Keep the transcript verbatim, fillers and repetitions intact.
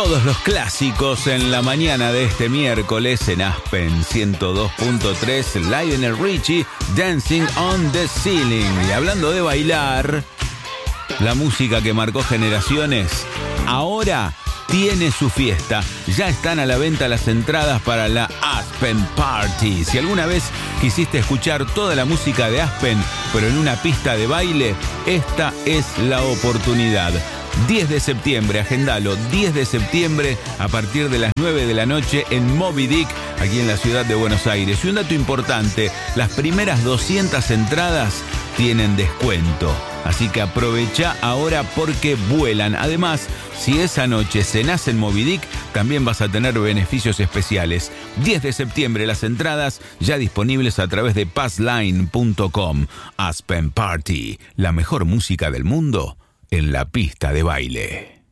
todos los clásicos en la mañana de este miércoles en Aspen ciento dos punto tres, Lionel Richie, Dancing on the Ceiling. Y hablando de bailar, la música que marcó generaciones, ahora tiene su fiesta. Ya están a la venta las entradas para la Aspen Party. Si alguna vez quisiste escuchar toda la música de Aspen, pero en una pista de baile, esta es la oportunidad. diez de septiembre, agendalo, diez de septiembre a partir de las nueve de la noche en Moby Dick, aquí en la ciudad de Buenos Aires. Y un dato importante, las primeras doscientas entradas tienen descuento. Así que aprovecha ahora porque vuelan. Además, si esa noche cenás en Moby Dick, también vas a tener beneficios especiales. diez de septiembre, las entradas ya disponibles a través de passline punto com. Aspen Party, la mejor música del mundo en la pista de baile.